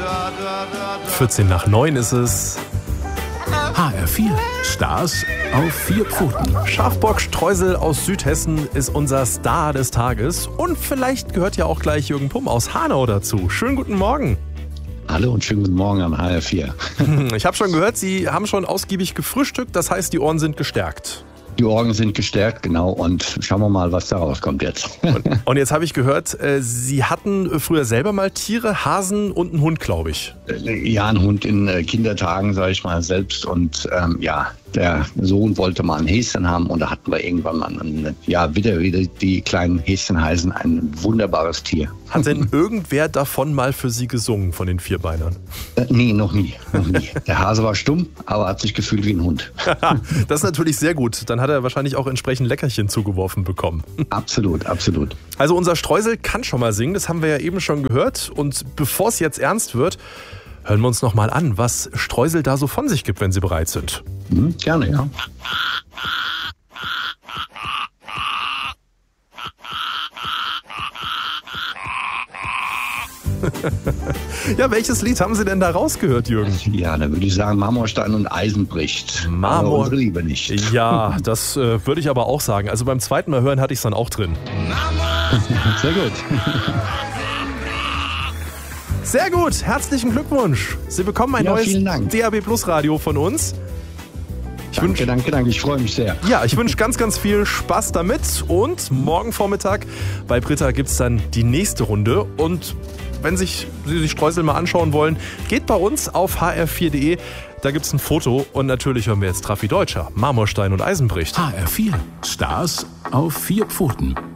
8:14 ist es. HR4, Stars auf 4 Pfoten. Schafbock-Streusel aus Südhessen ist unser Star des Tages. Und vielleicht gehört ja auch gleich Jürgen Pumm aus Hanau dazu. Schönen guten Morgen. Hallo und schönen guten Morgen an HR4. Ich habe schon gehört, Sie haben schon ausgiebig gefrühstückt. Das heißt, die Ohren sind gestärkt. Die Ohren sind gestärkt, genau. Und schauen wir mal, was da rauskommt jetzt. Und jetzt habe ich gehört, Sie hatten früher selber mal Tiere, Hasen und einen Hund, glaube ich. Ja, ein Hund in Kindertagen, sage ich mal, selbst. Und der Sohn wollte mal ein Häschen haben. Und da hatten wir irgendwann mal wieder die kleinen Häschen heißen, ein wunderbares Tier. Hat denn irgendwer davon mal für Sie gesungen, von den Vierbeinern? Nee, noch nie. Der Hase war stumm, aber hat sich gefühlt wie ein Hund. Das ist natürlich sehr gut. Dann hat er wahrscheinlich auch entsprechend Leckerchen zugeworfen bekommen. Absolut, absolut. Also unser Streusel kann schon mal singen, das haben wir ja eben schon gehört. Und bevor es jetzt ernst wird, hören wir uns noch mal an, was Streusel da so von sich gibt, wenn Sie bereit sind. Gerne, ja. Ja, welches Lied haben Sie denn da rausgehört, Jürgen? Ja, dann würde ich sagen, Marmorstein und Eisen bricht. Aber unsere Liebe nicht. Ja, das würde ich aber auch sagen. Also beim zweiten Mal hören hatte ich es dann auch drin. Sehr gut. Sehr gut, herzlichen Glückwunsch. Sie bekommen ein neues DAB Plus Radio von uns. Danke. Ich freue mich sehr. Ja, ich wünsche ganz, ganz viel Spaß damit. Und morgen Vormittag bei Britta gibt es dann die nächste Runde. Und wenn Sie sich Streusel mal anschauen wollen, geht bei uns auf hr4.de. Da gibt es ein Foto. Und natürlich hören wir jetzt Traffi Deutscher, Marmorstein und Eisen bricht. HR4, Stars auf 4 Pfoten.